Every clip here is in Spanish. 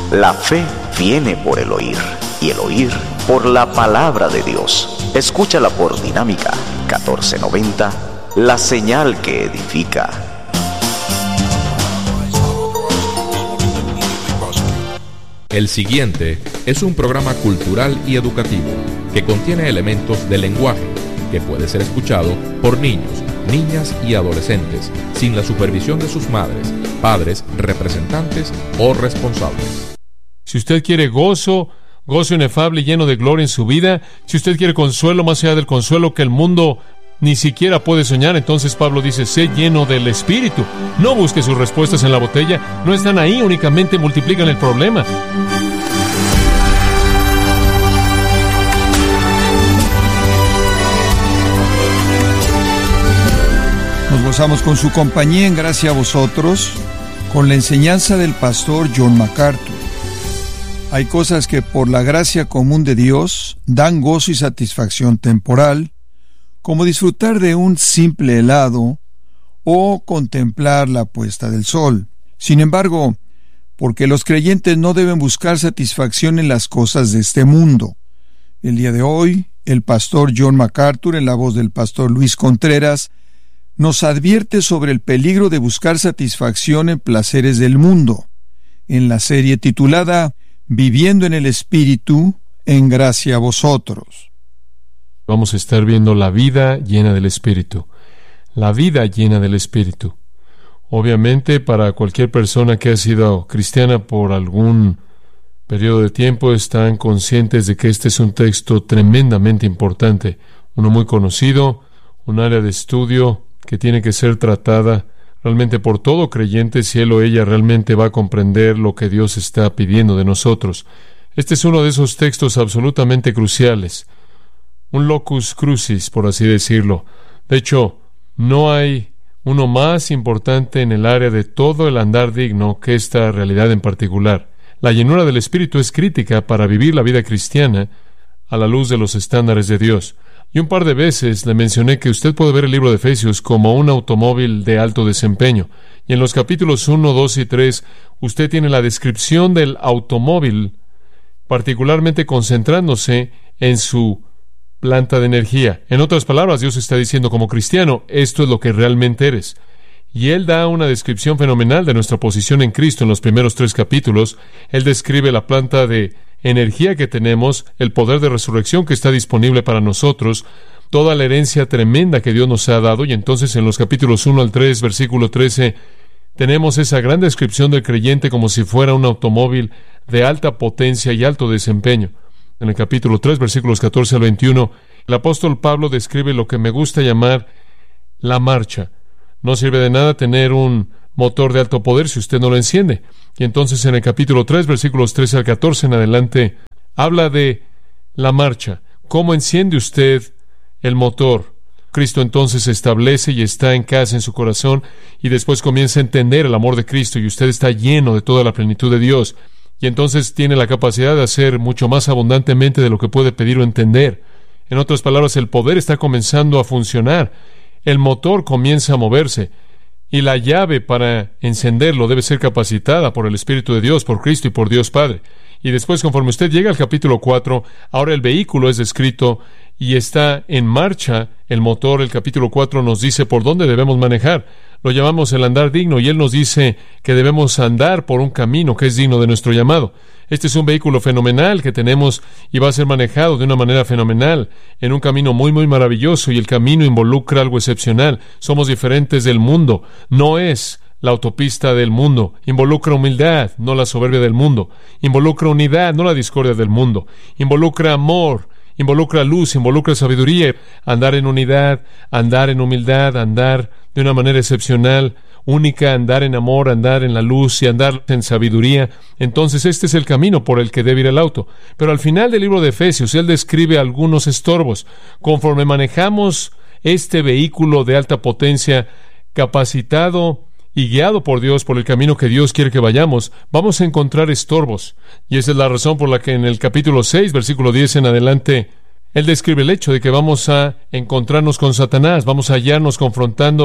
La fe viene por el oír, y el oír por la palabra de Dios. Escúchala por Dinámica 1490, la señal que edifica. El siguiente es un programa cultural y educativo que contiene elementos de lenguaje que puede ser escuchado por niños, niñas y adolescentes sin la supervisión de sus madres, padres, representantes o responsables. Si usted quiere gozo inefable y lleno de gloria en su vida, si usted quiere consuelo más allá del consuelo que el mundo ni siquiera puede soñar, entonces Pablo dice, sé lleno del Espíritu. No busque sus respuestas en la botella, no están ahí, únicamente multiplican el problema. Nos gozamos con su compañía en gracia a vosotros, con la enseñanza del pastor John MacArthur. Hay cosas que por la gracia común de Dios dan gozo y satisfacción temporal, como disfrutar de un simple helado o contemplar la puesta del sol. Sin embargo, porque los creyentes no deben buscar satisfacción en las cosas de este mundo. El día de hoy, el pastor John MacArthur, en la voz del pastor Luis Contreras, nos advierte sobre el peligro de buscar satisfacción en placeres del mundo, en la serie titulada Viviendo en el Espíritu, en gracia a vosotros. Vamos a estar viendo la vida llena del Espíritu. La vida llena del Espíritu. Obviamente, para cualquier persona que ha sido cristiana por algún periodo de tiempo, están conscientes de que este es un texto tremendamente importante, uno muy conocido, un área de estudio que tiene que ser tratada realmente por todo creyente si él o ella realmente va a comprender lo que Dios está pidiendo de nosotros. Este es uno de esos textos absolutamente cruciales, un locus crucis, por así decirlo. De hecho, no hay uno más importante en el área de todo el andar digno que esta realidad en particular. La llenura del Espíritu es crítica para vivir la vida cristiana a la luz de los estándares de Dios. Y un par de veces le mencioné que usted puede ver el libro de Efesios como un automóvil de alto desempeño. Y en los capítulos 1, 2 y 3, usted tiene la descripción del automóvil, particularmente concentrándose en su planta de energía. En otras palabras, Dios está diciendo como cristiano, esto es lo que realmente eres. Y Él da una descripción fenomenal de nuestra posición en Cristo en los primeros 3 capítulos. Él describe la planta de energía que tenemos, el poder de resurrección que está disponible para nosotros, toda la herencia tremenda que Dios nos ha dado. Y entonces en los capítulos 1 al 3, versículo 13, tenemos esa gran descripción del creyente como si fuera un automóvil de alta potencia y alto desempeño. En el capítulo 3, versículos 14 al 21, el apóstol Pablo describe lo que me gusta llamar la marcha. No sirve de nada tener un motor de alto poder si usted no lo enciende. Y entonces en el capítulo 3, versículos 13 al 14 en adelante, habla de la marcha. ¿Cómo enciende usted el motor? Cristo entonces se establece y está en casa en su corazón, y después comienza a entender el amor de Cristo, y usted está lleno de toda la plenitud de Dios. Y entonces tiene la capacidad de hacer mucho más abundantemente de lo que puede pedir o entender. En otras palabras, el poder está comenzando a funcionar. El motor comienza a moverse. Y la llave para encenderlo debe ser capacitada por el Espíritu de Dios, por Cristo y por Dios Padre. Y después, conforme usted llega al capítulo 4, ahora el vehículo es descrito y está en marcha el motor. El capítulo 4 nos dice por dónde debemos manejar. Lo llamamos el andar digno, y Él nos dice que debemos andar por un camino que es digno de nuestro llamado. Este es un vehículo fenomenal que tenemos y va a ser manejado de una manera fenomenal, en un camino muy, muy maravilloso, y el camino involucra algo excepcional. Somos diferentes del mundo. No es la autopista del mundo. Involucra humildad, no la soberbia del mundo. Involucra unidad, no la discordia del mundo. Involucra amor, involucra luz, involucra sabiduría. Andar en unidad, andar en humildad, andar de una manera excepcional, única, andar en amor, andar en la luz y andar en sabiduría. Entonces este es el camino por el que debe ir el auto. Pero al final del libro de Efesios, él describe algunos estorbos. Conforme manejamos este vehículo de alta potencia, capacitado y guiado por Dios por el camino que Dios quiere que vayamos, vamos a encontrar estorbos. Y esa es la razón por la que en el capítulo 6, versículo 10 en adelante, él describe el hecho de que vamos a encontrarnos con Satanás, vamos a hallarnos confrontando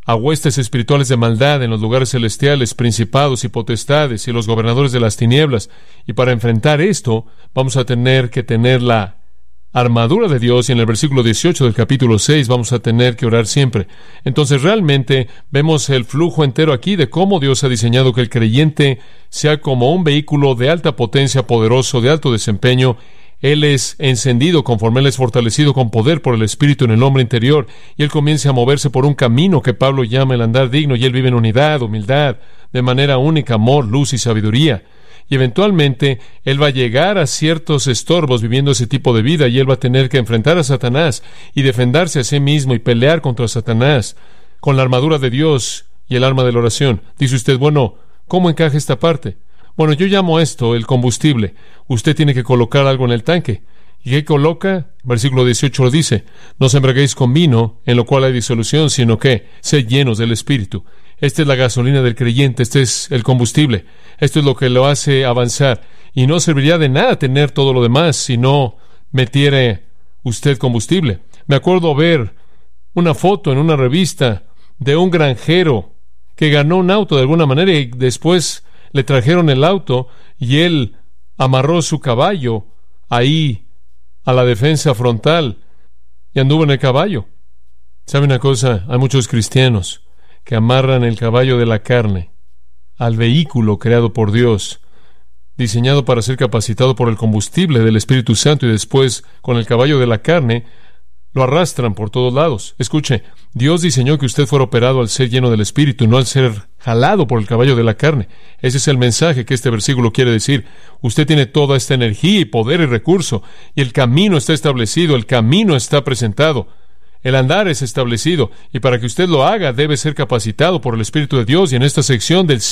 a huestes espirituales de maldad en los lugares celestiales, principados y potestades y los gobernadores de las tinieblas. Y para enfrentar esto, vamos a tener que tener la armadura de Dios, y en el versículo 18 del capítulo 6 vamos a tener que orar siempre. Entonces realmente vemos el flujo entero aquí de cómo Dios ha diseñado que el creyente sea como un vehículo de alta potencia, poderoso, de alto desempeño. Él es encendido conforme Él es fortalecido con poder por el Espíritu en el hombre interior, y Él comienza a moverse por un camino que Pablo llama el andar digno, y Él vive en unidad, humildad, de manera única, amor, luz y sabiduría. Y eventualmente Él va a llegar a ciertos estorbos viviendo ese tipo de vida, y Él va a tener que enfrentar a Satanás y defenderse a sí mismo y pelear contra Satanás con la armadura de Dios y el arma de la oración. Dice usted, bueno, ¿cómo encaja esta parte? Bueno, yo llamo esto el combustible. Usted tiene que colocar algo en el tanque. ¿Y qué coloca? Versículo 18 lo dice: no os embriaguéis con vino, en lo cual hay disolución, sino que sed llenos del Espíritu. Esta es la gasolina del creyente, este es el combustible. Esto es lo que lo hace avanzar. Y no serviría de nada tener todo lo demás si no metiere usted combustible. Me acuerdo ver una foto en una revista de un granjero que ganó un auto de alguna manera, y después le trajeron el auto y él amarró su caballo ahí a la defensa frontal y anduvo en el caballo. ¿Sabe una cosa? Hay muchos cristianos que amarran el caballo de la carne al vehículo creado por Dios, diseñado para ser capacitado por el combustible del Espíritu Santo, y después con el caballo de la carne lo arrastran por todos lados. Escuche, Dios diseñó que usted fuera operado al ser lleno del Espíritu, no al ser jalado por el caballo de la carne. Ese es el mensaje que este versículo quiere decir. Usted tiene toda esta energía y poder y recurso, y el camino está establecido, el camino está presentado, el andar es establecido, y para que usted lo haga debe ser capacitado por el Espíritu de Dios. Y en esta sección del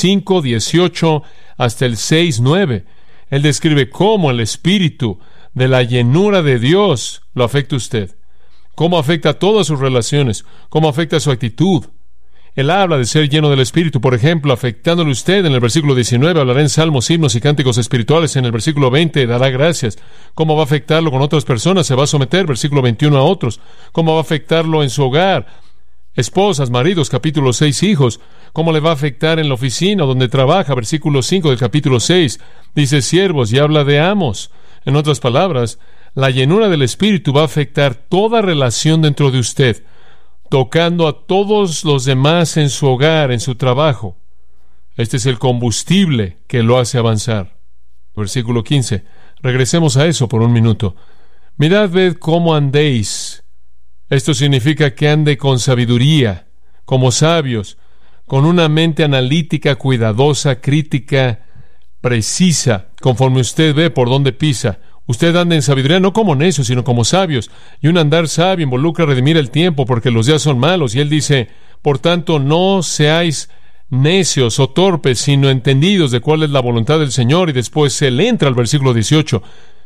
5:18 hasta el 6:9, Él describe cómo el Espíritu de la llenura de Dios lo afecta a usted, cómo afecta a todas sus relaciones, cómo afecta a su actitud. Él habla de ser lleno del Espíritu, por ejemplo, afectándole usted en el versículo 19, hablará en salmos, himnos y cánticos espirituales. En el versículo 20, dará gracias. ¿Cómo va a afectarlo con otras personas? Se va a someter, versículo 21, a otros. ¿Cómo va a afectarlo en su hogar? Esposas, maridos, capítulo 6, hijos. ¿Cómo le va a afectar en la oficina donde trabaja? Versículo 5 del capítulo 6, dice siervos, y habla de amos. En otras palabras, la llenura del Espíritu va a afectar toda relación dentro de usted, tocando a todos los demás en su hogar, en su trabajo. Este es el combustible que lo hace avanzar. Versículo 15. Regresemos a eso por un minuto. Mirad, ved cómo andéis. Esto significa que ande con sabiduría, como sabios, con una mente analítica, cuidadosa, crítica, precisa, conforme usted ve por dónde pisa. Usted anda en sabiduría, no como necios, sino como sabios. Y un andar sabio involucra redimir el tiempo, porque los días son malos. Y Él dice, por tanto, no seáis necios o torpes, sino entendidos de cuál es la voluntad del Señor. Y después Él entra al versículo 18.